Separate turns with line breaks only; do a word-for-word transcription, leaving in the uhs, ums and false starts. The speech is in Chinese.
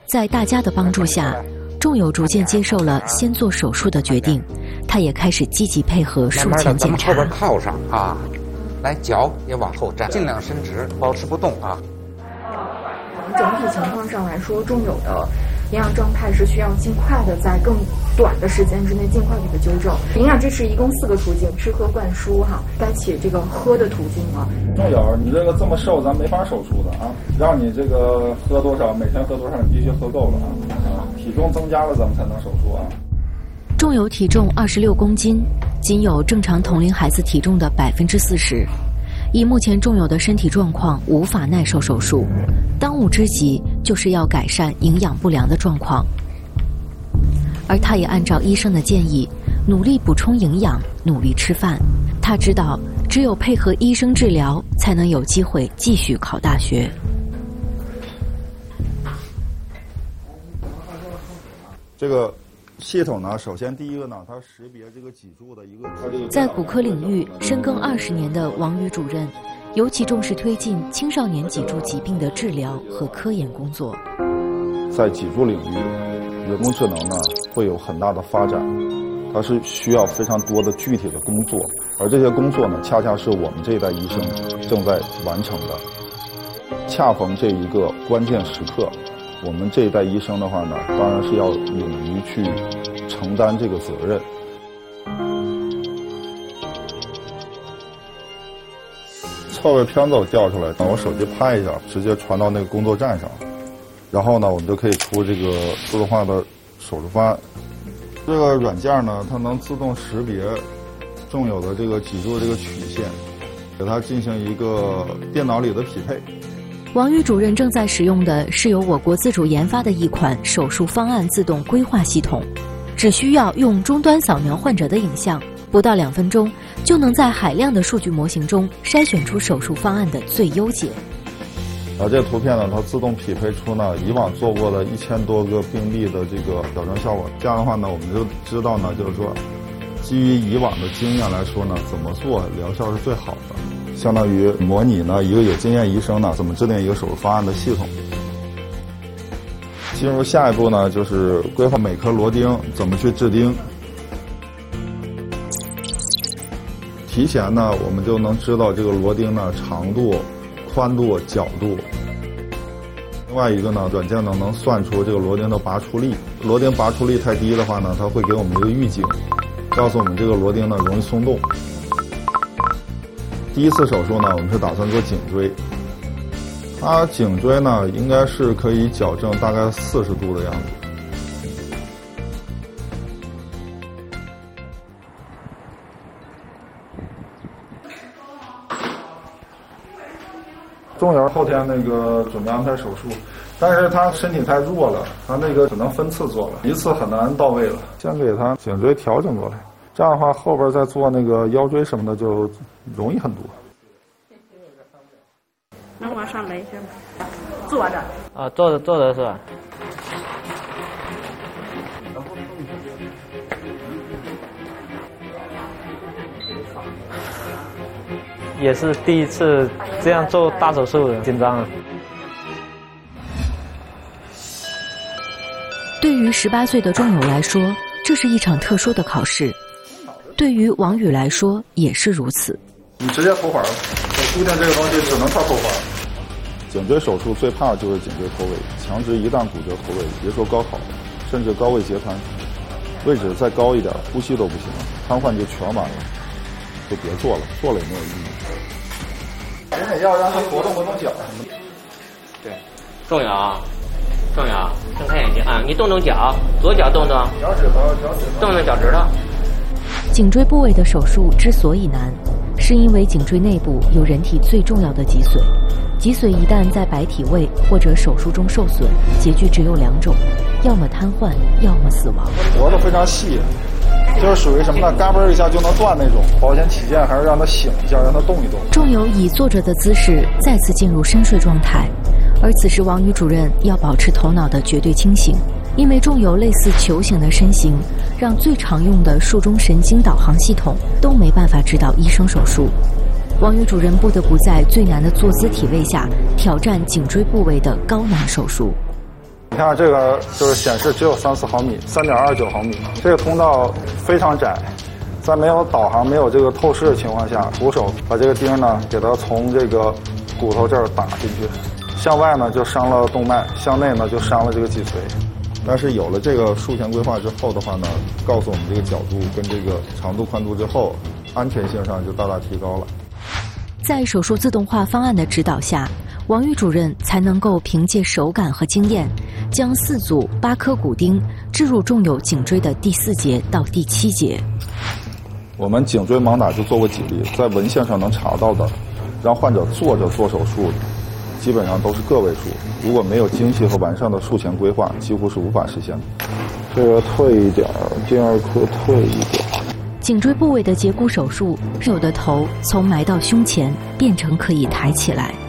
在大家的帮助下，仲友逐渐接受了先做手术的决定，他也开始积极配合术前检查。
慢慢的，咱们后边靠上啊，来，脚也往后站，尽量伸直，保持不动啊。
整体情况上来说，仲友的营养状态是需要尽快的在更短的时间之内尽快给它纠正。营养支持一共四个途径：吃喝灌输哈，该起这个喝的途径了。
仲友，你这个这么瘦，咱没法手术的啊！让你这个喝多少，每天喝多少，你必须喝够了啊！啊，体重增加了，咱们才能手术啊。
仲友体重二十六公斤，仅有正常同龄孩子体重的百分之四十。以目前仲友的身体状况，无法耐受手术。当务之急就是要改善营养不良的状况，而他也按照医生的建议，努力补充营养，努力吃饭。他知道，只有配合医生治疗，才能有机会继续考大学。
这个系统呢，首先第一个呢，它识别这个脊柱的一个，它这个
在骨科领域深耕二十年的王宇主任，尤其重视推进青少年脊柱疾病的治疗和科研工作。
在脊柱领域，人工智能呢会有很大的发展，它是需要非常多的具体的工作，而这些工作呢，恰恰是我们这一代医生正在完成的。恰逢这一个关键时刻，我们这一代医生的话呢，当然是要勇于去承担这个责任。侧位片子我调出来，等我手机拍一下，直接传到那个工作站上，然后呢，我们就可以出这个自动化的手术方案。这个软件呢，它能自动识别仲友的这个脊柱这个曲线，给它进行一个电脑里的匹配。
王宇主任正在使用的是由我国自主研发的一款手术方案自动规划系统，只需要用终端扫描患者的影像，不到两分钟就能在海量的数据模型中筛选出手术方案的最优解。
啊，这图片呢，它自动匹配出呢以往做过的一千多个病例的这个矫正效果。这样的话呢，我们就知道呢，就是说，基于以往的经验来说呢，怎么做疗效是最好的。相当于模拟呢一个有经验医生呢怎么制定一个手术方案的系统。进入下一步呢，就是规划每颗螺钉怎么去制钉。提前呢，我们就能知道这个螺钉呢长度、宽度、角度。另外一个呢，软件呢能算出这个螺钉的拔出力。螺钉拔出力太低的话呢，它会给我们一个预警，告诉我们这个螺钉呢容易松动。第一次手术呢，我们是打算做颈椎。它颈椎呢，应该是可以矫正大概四十度的样子。仲友后天那个准备安排手术，但是他身体太弱了，他那个只能分次做了，一次很难到位了。先给他颈椎调整过来，这样的话后边再做那个腰椎什么的就容易很多。
能往上来一下吗？坐着。
啊，坐着坐着是吧？也是第一次这样做大手术的，紧张啊。
对于十八岁的仲友来说，这是一场特殊的考试；对于王宇来说也是如此。
你直接头环了，我估计这个东西只能靠头环。颈椎手术最怕的就是颈椎脱位，强直一旦骨折脱位，别说高考，甚至高位截瘫，位置再高一点，呼吸都不行了，瘫痪就全完了，就别做了，做了也没有意义。人也要让他活动活动脚什么的。
对，仲友，仲友，睁开眼睛啊！你动动脚，左脚动动，
脚趾头，脚趾头，
动动脚趾头。
颈椎部位的手术之所以难，是因为颈椎内部有人体最重要的脊髓，脊髓一旦在白体位或者手术中受损，结局只有两种，要么瘫痪，要么死亡。
脖子非常细，就是属于什么呢？嘎嘣一下就能断那种。保险起见，还是让他醒一下，让他动一动。
仲友以坐着的姿势再次进入深睡状态，而此时王宇主任要保持头脑的绝对清醒，因为仲友类似球形的身形，让最常用的术中神经导航系统都没办法指导医生手术。王宇主任不得不在最难的坐姿体位下挑战颈椎部位的高难手术。
你看这个就是显示只有三四毫米，三点二九毫米，这个通道非常窄，在没有导航、没有这个透视的情况下，徒手把这个钉呢给它从这个骨头这儿打进去，向外呢就伤了动脉，向内呢就伤了这个脊髓。但是有了这个术前规划之后的话呢，告诉我们这个角度跟这个长度、宽度之后，安全性上就大大提高了。
在手术自动化方案的指导下，王宇主任才能够凭借手感和经验，将四组八颗骨钉置入重有颈椎的第四节到第七节。
我们颈椎盲打就做过几例，在文献上能查到的，让患者坐着做手术，基本上都是个位数。如果没有精细和完善的术前规划，几乎是无法实现的。这个退一点，第二颗退一点。
颈椎部位的截骨手术，有的头从埋到胸前变成可以抬起来。